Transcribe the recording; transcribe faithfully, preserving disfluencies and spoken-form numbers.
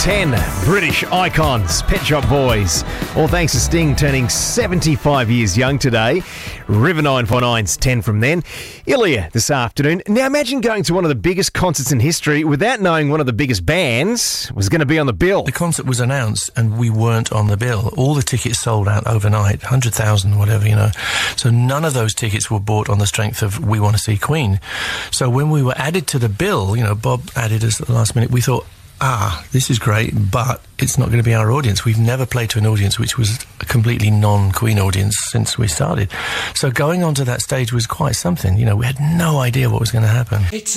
ten British icons, Pet Shop Boys. All thanks to Sting turning seventy-five years young today. River nine four nine's ten from then. Ilya this afternoon. Now imagine going to one of the biggest concerts in history without knowing one of the biggest bands was going to be on the bill. The concert was announced and we weren't on the bill. All the tickets sold out overnight, one hundred thousand, whatever, you know. So none of those tickets were bought on the strength of We Want to See Queen. So when we were added to the bill, you know, Bob added us at the last minute, we thought, ah, this is great, but it's not going to be our audience. We've never played to an audience which was a completely non-Queen audience since we started. So going onto that stage was quite something. You know, we had no idea what was going to happen. It's